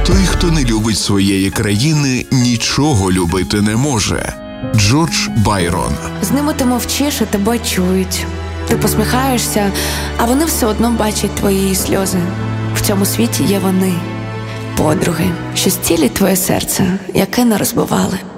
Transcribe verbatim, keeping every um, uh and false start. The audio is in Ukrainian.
Той, хто не любить своєї країни, нічого любити не може. Джордж Байрон. З ними ти мовчиш, а тебе чують. Ти посміхаєшся, а вони все одно бачать твої сльози. В цьому світі є вони, подруги, що зцілять твоє серце, яке не розбивали.